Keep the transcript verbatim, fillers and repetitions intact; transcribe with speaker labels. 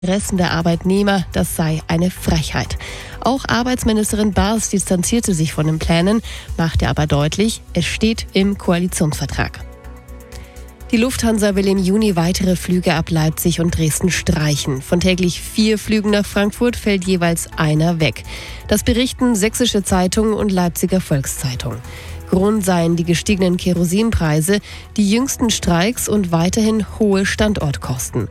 Speaker 1: Interessen der Arbeitnehmer, das sei eine Frechheit. Auch Arbeitsministerin Baers distanzierte sich von den Plänen, machte aber deutlich, es steht im Koalitionsvertrag. Die Lufthansa will im Juni weitere Flüge ab Leipzig und Dresden streichen. Von täglich vier Flügen nach Frankfurt fällt jeweils einer weg. Das berichten Sächsische Zeitung und Leipziger Volkszeitung. Grund seien die gestiegenen Kerosinpreise, die jüngsten Streiks und weiterhin hohe Standortkosten.